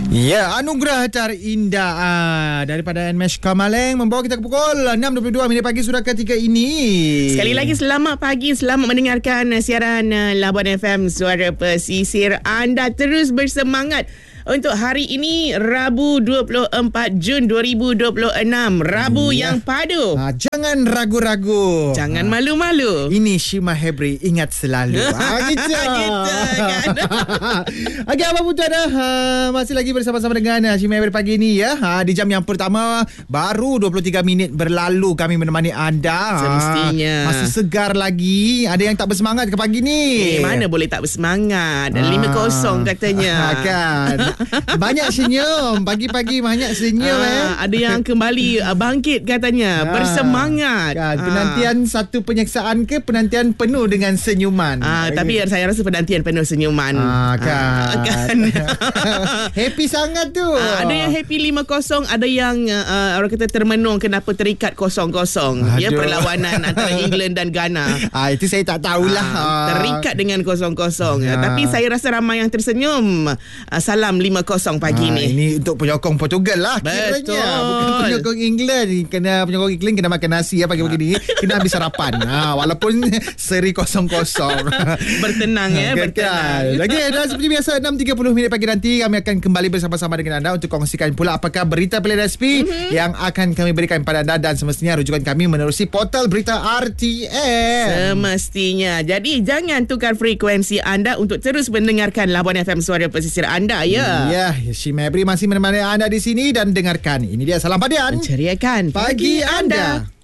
Ya, anugerah terindah daripada Nmesh Kamaleng membawa kita ke pukul 6.22 pagi sudah ketika ini. Sekali lagi selamat pagi, selamat mendengarkan siaran Labuan FM Suara Pesisir. Anda terus bersemangat untuk hari ini, Rabu 24 Jun 2026. Rabu yang padu. Jangan ragu-ragu. Jangan malu-malu. Ini Shima Hebri, ingat selalu. Gitu. kan? Okey, apa pun ada, masih lagi bersama-sama dengan Shima Hebri pagi ini ya. Di jam yang pertama, baru 23 minit berlalu kami menemani anda. Semestinya. Masih segar lagi. Ada yang tak bersemangat ke pagi ni? Mana boleh tak bersemangat. 5-0 katanya. Kan. Banyak senyum. Pagi-pagi banyak senyum. Ada yang kembali bangkit katanya. Bersemangat. Kan. Penantian satu penyeksaan ke penantian penuh dengan senyuman? Tapi saya rasa penantian penuh senyuman. Kan. Happy sangat tu. Ada yang happy 5-0. Ada yang orang kata termenung kenapa terikat 0-0. Ya, perlawanan antara England dan Ghana. Itu saya tak tahulah. Terikat dengan 0-0. Tapi saya rasa ramai yang tersenyum. Salam 5-0 pagi ni. Ini untuk penyokong Portugal lah. Betul. Kiranya. Bukan penyokong England. Penyokong England kena makan nasi pagi-pagi ni. Kena habis sarapan. Walaupun seri 0-0. Bertenang bertenang. Lagi dah seperti biasa 6.30 pagi nanti kami akan kembali bersama-sama dengan anda untuk kongsikan pula apakah berita pilihan SP yang akan kami berikan pada anda, dan semestinya rujukan kami menerusi portal berita RTM. Semestinya. Jadi jangan tukar frekuensi anda untuk terus mendengarkan Labuan FM Suara Pesisir anda ya. Ya, Shima Hebri masih menemani anda di sini dan dengarkan. Ini dia Salam Padian. Menceriakan Pagi anda.